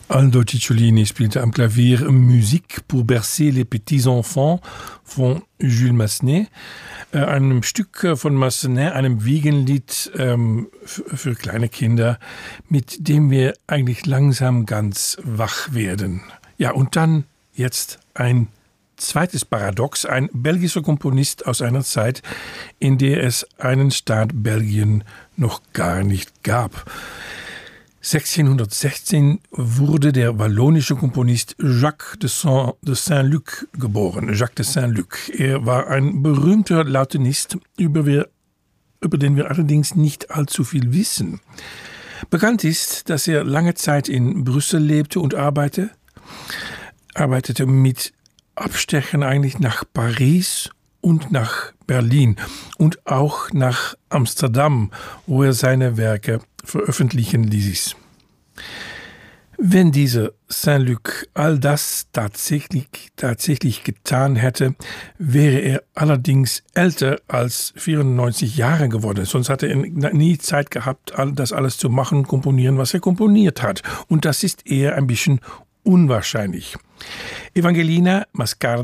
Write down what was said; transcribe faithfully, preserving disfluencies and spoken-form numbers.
Aldo Cicciolini spielte am Klavier Musique pour bercer les petits enfants von Jules Massenet, äh, einem Stück von Massenet, einem Wiegenlied ähm, für kleine Kinder, mit dem wir eigentlich langsam ganz wach werden. Ja, und dann jetzt ein zweites Paradox, ein belgischer Komponist aus einer Zeit, in der es einen Staat Belgien noch gar nicht gab. sechzehnhundertsechzehn wurde der wallonische Komponist Jacques de Saint-Luc geboren. Jacques de Saint-Luc. Er war ein berühmter Lautenist, über, wir, über den wir allerdings nicht allzu viel wissen. Bekannt ist, dass er lange Zeit in Brüssel lebte und arbeitete, arbeitete mit Abstechen eigentlich nach Paris und nach Berlin und auch nach Amsterdam, wo er seine Werke veröffentlichen ließ. Wenn dieser Saint-Luc all das tatsächlich, tatsächlich getan hätte, wäre er allerdings älter als vierundneunzig Jahre geworden. Sonst hatte er nie Zeit gehabt, das alles zu machen, komponieren, was er komponiert hat. Und das ist eher ein bisschen unwahrscheinlich. Evangelina Mascardi